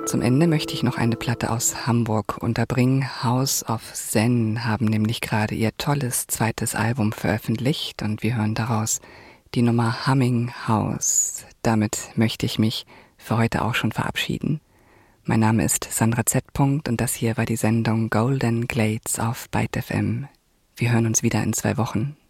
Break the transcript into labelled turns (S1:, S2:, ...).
S1: Zum Ende möchte ich noch eine Platte aus Hamburg unterbringen. House of Zen haben nämlich gerade ihr tolles zweites Album veröffentlicht und wir hören daraus die Nummer Humming House. Damit möchte ich mich für heute auch schon verabschieden. Mein Name ist Sandra Z. und das hier war die Sendung Golden Glades auf Byte FM. Wir hören uns wieder in 2 Wochen.